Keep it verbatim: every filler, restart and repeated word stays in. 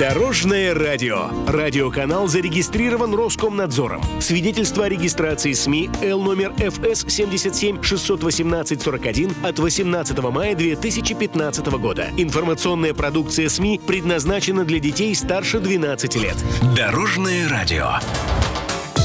Дорожное радио. Радиоканал зарегистрирован Роскомнадзором. Свидетельство о регистрации СМИ Л номер эф эс семьдесят семь шестьсот восемнадцать сорок один от восемнадцатого мая две тысячи пятнадцатого года. Информационная продукция СМИ предназначена для детей старше двенадцати лет. Дорожное радио.